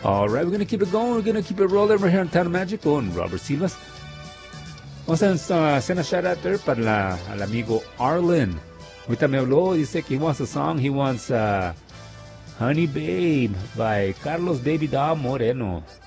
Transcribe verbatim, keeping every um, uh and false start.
All right, we're going to keep it going. We're going to keep it rolling over here on Town Magic con Robert Silvas. Vamos a uh, hacer una shout out there para la, al amigo Arlen. Ahorita me habló, dice que he wants a song. He wants uh, Honey Babe by Carlos Baby Da Moreno.